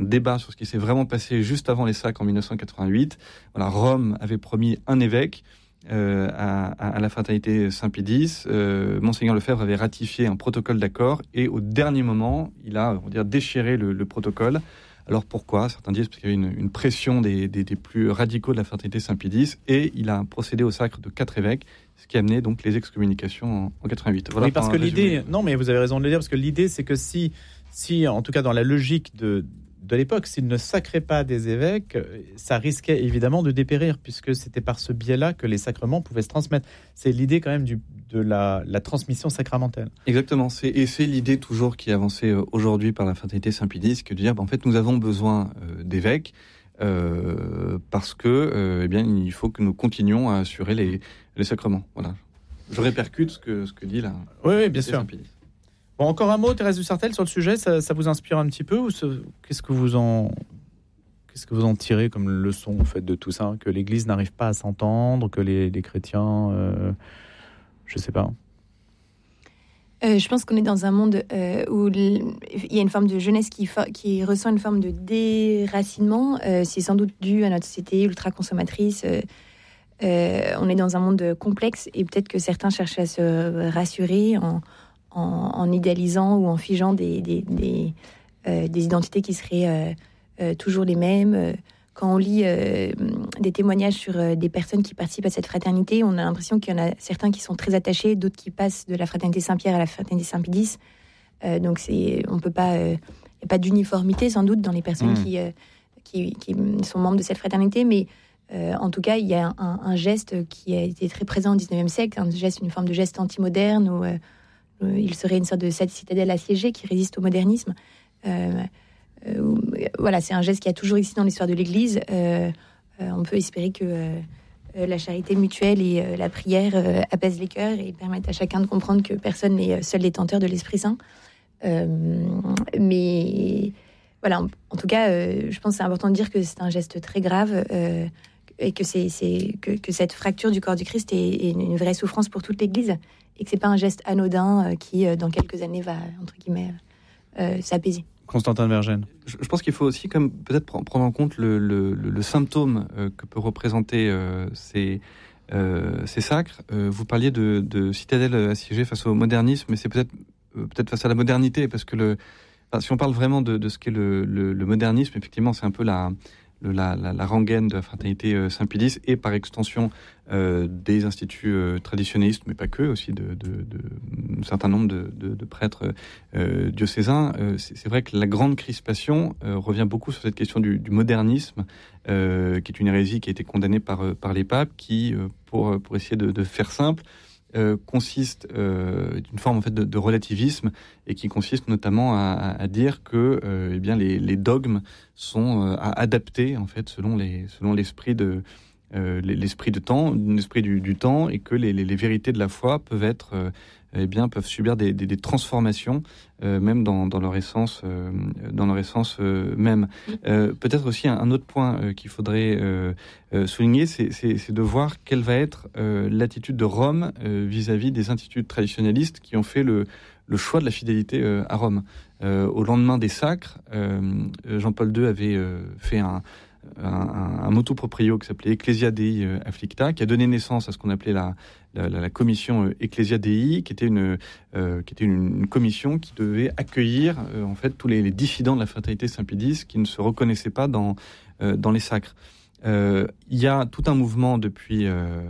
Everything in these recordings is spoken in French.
débat sur ce qui s'est vraiment passé juste avant les sacres en 1988. Voilà, Rome avait promis un évêque à la fraternité Saint-Pédis. Monseigneur Lefebvre avait ratifié un protocole d'accord et au dernier moment, il a déchiré le protocole. Alors pourquoi ? Certains disent parce qu'il y avait une pression des plus radicaux de la fraternité Saint-Pédis et il a procédé au sacre de 4 évêques, ce qui a amené donc les excommunications en 88. Voilà, oui, parce que l'idée... Non, mais vous avez raison de le dire, parce que l'idée, c'est que si en tout cas dans la logique de l'époque, s'il ne sacrait pas des évêques, ça risquait évidemment de dépérir, puisque c'était par ce biais-là que les sacrements pouvaient se transmettre. C'est l'idée quand même de la transmission sacramentelle. Exactement, c'est l'idée toujours qui est avancée aujourd'hui par la fraternité Saint-Pédis, que de dire, en fait, nous avons besoin d'évêques, parce que, il faut que nous continuions à assurer les sacrements. Voilà. Je répercute ce que dit la oui, bien sûr. Saint-Pédis. Bon, encore un mot, Thérèse Dussartel, sur le sujet, ça vous inspire un petit peu ou qu'est-ce que vous en tirez comme leçon en fait de tout ça, que l'Église n'arrive pas à s'entendre, que les chrétiens, je sais pas. Je pense qu'on est dans un monde où il y a une forme de jeunesse qui ressent une forme de déracinement. C'est sans doute dû à notre société ultra consommatrice. On est dans un monde complexe et peut-être que certains cherchent à se rassurer en idéalisant ou en figeant des identités qui seraient toujours les mêmes. Quand on lit des témoignages sur des personnes qui participent à cette fraternité, on a l'impression qu'il y en a certains qui sont très attachés, d'autres qui passent de la fraternité Saint-Pierre à la fraternité Saint-Pédis. Donc on peut pas, il n'y a pas d'uniformité sans doute dans les personnes qui sont membres de cette fraternité, mais en tout cas, il y a un geste qui a été très présent au XIXe siècle, une forme de geste anti-moderne où il serait une sorte de citadelle assiégée qui résiste au modernisme. Voilà, c'est un geste qui a toujours existé dans l'histoire de l'Église. On peut espérer que la charité mutuelle et la prière apaisent les cœurs et permettent à chacun de comprendre que personne n'est seul détenteur de l'Esprit Saint. Mais voilà, en tout cas, je pense que c'est important de dire que c'est un geste très grave et que que cette fracture du corps du Christ est une vraie souffrance pour toute l'Église et que c'est pas un geste anodin qui, dans quelques années, va entre guillemets s'apaiser. Constantin de Vergennes. Je pense qu'il faut aussi comme peut-être prendre en compte le symptôme que peut représenter ces sacres. Vous parliez de citadelle assiégée face au modernisme, mais c'est peut-être face à la modernité, parce que si on parle vraiment de ce qu'est le modernisme, effectivement, c'est un peu la rengaine de la fraternité Saint-Pédis et par extension des instituts traditionnalistes, mais pas que, aussi de un certain nombre de prêtres diocésains. C'est vrai que la grande crispation revient beaucoup sur cette question du modernisme, qui est une hérésie qui a été condamnée par les papes, qui, pour essayer de faire simple, consiste d'une forme en fait de relativisme et qui consiste notamment à dire que les dogmes sont à adapter en fait selon l'esprit de temps, l'esprit du temps, et que les vérités de la foi peuvent subir des transformations même dans leur essence même. Peut-être aussi un autre point qu'il faudrait souligner, c'est de voir quelle va être l'attitude de Rome vis-à-vis des instituts traditionnalistes qui ont fait le choix de la fidélité à Rome. Au lendemain des sacres, Jean-Paul II avait fait un motu proprio qui s'appelait Ecclesia Dei Afflicta, qui a donné naissance à ce qu'on appelait la commission Ecclesia Dei, qui était une commission qui devait accueillir en fait tous les dissidents de la fraternité Saint-Pédis qui ne se reconnaissaient pas dans les sacres. Il y a tout un mouvement depuis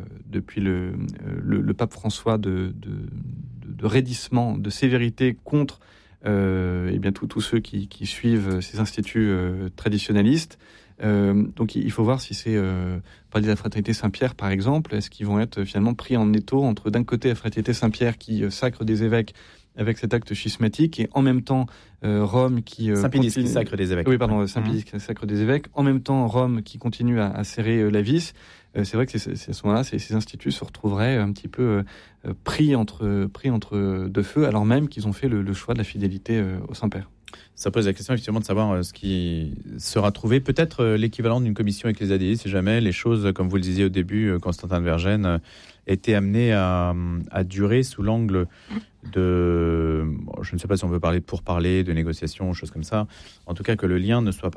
le pape François de raidissement, de sévérité contre tous ceux qui suivent ces instituts traditionnalistes. Donc il faut voir si c'est parler de la fraternité Saint-Pierre par exemple, est-ce qu'ils vont être finalement pris en étau entre d'un côté la fraternité Saint-Pierre qui sacre des évêques avec cet acte schismatique, et en même temps Rome qui Saint-Pédis qui sacre des évêques. Oui, pardon, Saint-Pédis qui sacre des évêques, en même temps Rome qui continue à serrer la vis. C'est vrai que c'est à ce moment-là, ces instituts se retrouveraient un petit peu pris entre deux feux, alors même qu'ils ont fait le choix de la fidélité au Saint-Père. Ça pose la question effectivement de savoir ce qui sera trouvé, peut-être l'équivalent d'une commission Ecclesia Dei, si jamais les choses, comme vous le disiez au début, Constantin de Vergennes, étaient amenées à durer sous l'angle de, je ne sais pas si on veut parler de pourparlers, de négociations, choses comme ça, en tout cas que le lien ne soit pas